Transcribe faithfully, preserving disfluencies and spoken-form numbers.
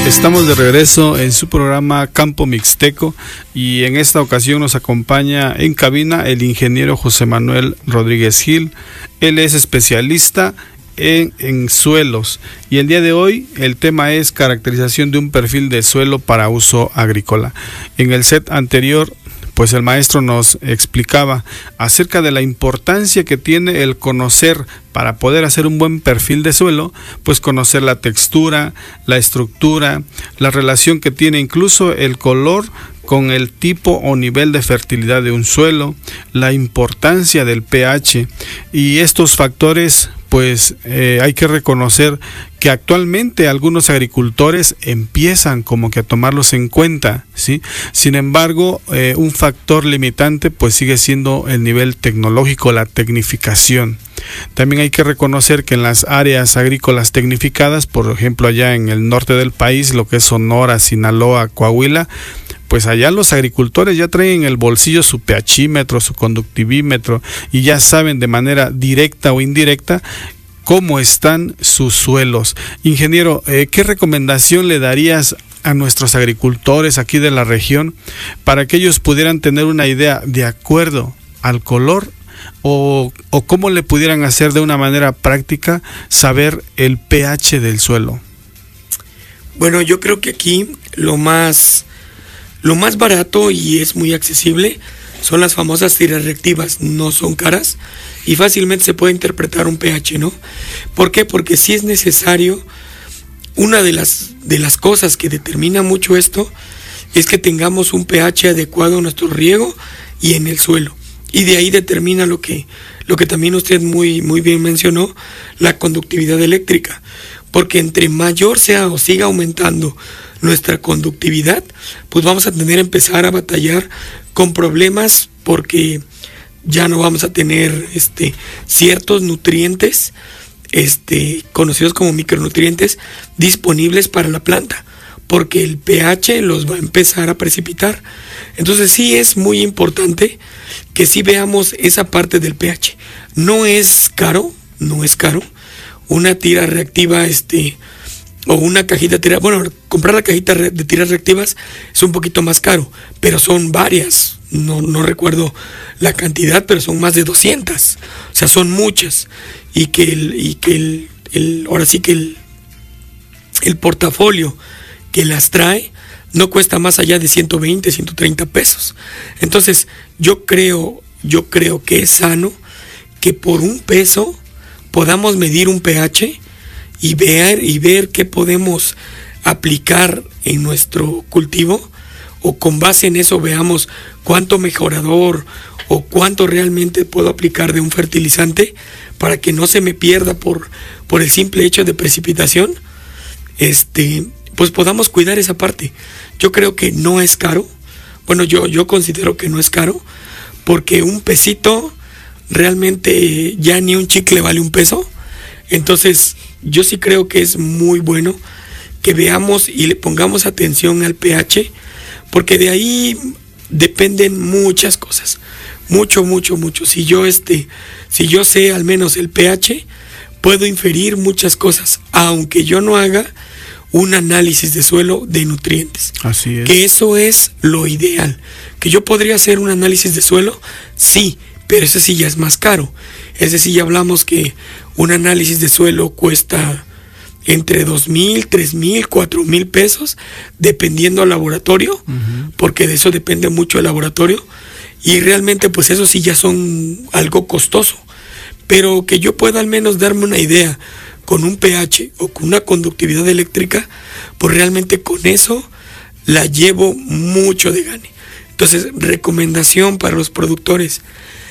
Estamos de regreso en su programa Campo Mixteco y en esta ocasión nos acompaña en cabina el ingeniero José Manuel Rodríguez Gil. Él es especialista en, en suelos y el día de hoy el tema es caracterización de un perfil de suelo para uso agrícola. En el set anterior pues el maestro nos explicaba acerca de la importancia que tiene el conocer para poder hacer un buen perfil de suelo, pues conocer la textura, la estructura, la relación que tiene incluso el color con el tipo o nivel de fertilidad de un suelo, la importancia del pH y estos factores pues eh, hay que reconocer que actualmente algunos agricultores empiezan como que a tomarlos en cuenta, ¿sí? Sin embargo, eh, un factor limitante pues sigue siendo el nivel tecnológico, la tecnificación. También hay que reconocer que en las áreas agrícolas tecnificadas, por ejemplo allá en el norte del país, lo que es Sonora, Sinaloa, Coahuila, pues allá los agricultores ya traen en el bolsillo su pHímetro, su conductivímetro y ya saben de manera directa o indirecta cómo están sus suelos. Ingeniero, eh, ¿qué recomendación le darías a nuestros agricultores aquí de la región para que ellos pudieran tener una idea de acuerdo al color o, o cómo le pudieran hacer de una manera práctica saber el pH del suelo? Bueno, yo creo que aquí lo más... Lo más barato y es muy accesible son las famosas tiras reactivas, no son caras y fácilmente se puede interpretar un pH, ¿no? ¿Por qué? Porque sí es necesario, una de las, de las cosas que determina mucho esto es que tengamos un pH adecuado a nuestro riego y en el suelo. Y de ahí determina lo que, lo que también usted muy, muy bien mencionó, la conductividad eléctrica. Porque entre mayor sea o siga aumentando nuestra conductividad, pues vamos a tener que empezar a batallar con problemas porque ya no vamos a tener este, ciertos nutrientes este, conocidos como micronutrientes disponibles para la planta, porque el pH los va a empezar a precipitar. Entonces sí es muy importante que sí veamos esa parte del pH. No es caro, no es caro. Una tira reactiva, este, o una cajita de tiras, bueno, comprar la cajita de tiras reactivas es un poquito más caro, pero son varias, no, no recuerdo la cantidad, pero son más de doscientas, o sea, son muchas, y que el, y que el, el ahora sí que el, el portafolio que las trae no cuesta más allá de ciento veinte, ciento treinta pesos. Entonces, yo creo, yo creo que es sano que por un peso podamos medir un pH y ver, y ver qué podemos aplicar en nuestro cultivo, o con base en eso veamos cuánto mejorador o cuánto realmente puedo aplicar de un fertilizante para que no se me pierda por, por el simple hecho de precipitación, este, pues podamos cuidar esa parte. Yo creo que no es caro, bueno, yo, yo considero que no es caro, porque un pesito realmente ya ni un chicle vale un peso. Entonces yo sí creo que es muy bueno que veamos y le pongamos atención al pH, porque de ahí dependen muchas cosas, mucho, mucho, mucho. Si yo este, si yo sé al menos el pH, puedo inferir muchas cosas, aunque yo no haga un análisis de suelo de nutrientes. Así es. Que eso es lo ideal. Que yo podría hacer un análisis de suelo, sí, pero ese sí ya es más caro. Ese sí ya hablamos que un análisis de suelo cuesta entre dos mil, tres mil, cuatro mil pesos, dependiendo del laboratorio, uh-huh. Porque de eso depende mucho el laboratorio, y realmente pues eso sí ya son algo costoso. Pero que yo pueda al menos darme una idea con un pH o con una conductividad eléctrica, pues realmente con eso la llevo mucho de gane. Entonces, recomendación para los productores: